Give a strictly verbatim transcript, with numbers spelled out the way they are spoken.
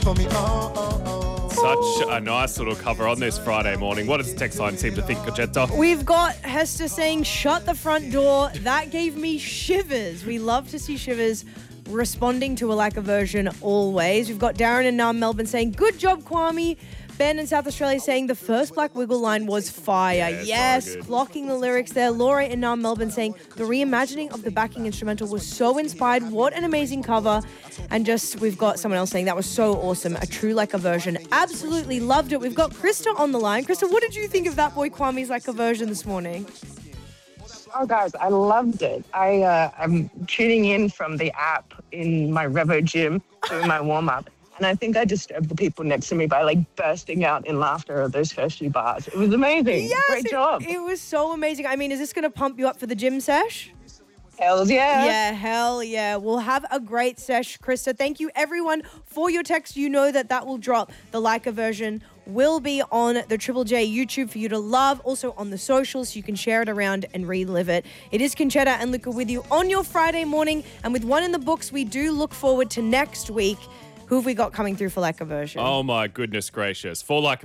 for me. Oh, oh, oh. Such a nice little cover on this Friday morning. What does the text line seem to think, Conchetta? We've got Hester saying, shut the front door. That gave me shivers. We love to see shivers responding to a like a version always. We've got Darren in Nam Melbourne saying, good job, Kwame. Ben in South Australia saying the first Black Wiggle line was fire. Yeah, yes, so good. clocking the lyrics there. Laura in Nam Melbourne saying the reimagining of the backing instrumental was so inspired. What an amazing cover. And just, we've got someone else saying that was so awesome. A true like a version. Absolutely loved it. We've got Krista on the line. Krista, what did you think of that boy Kwame's like a version this morning? Oh, guys, I loved it. I, uh, I'm tuning in from the app in my Revo gym doing my warm-up. And I think I disturbed the people next to me by, like, bursting out in laughter at those first few bars. It was amazing. Yes, Great it, job. It was so amazing. I mean, is this going to pump you up for the gym sesh? Hells yeah. Yeah, hell yeah. We'll have a great sesh, Krista. Thank you, everyone, for your text. You know that that will drop. The Leica version will be on the Triple J YouTube for you to love. Also on the socials, so you can share it around and relive it. It is Conchetta and Luca with you on your Friday morning. And with one in the books, we do look forward to next week. Who have we got coming through for Leica version? Oh, my goodness gracious. For Like a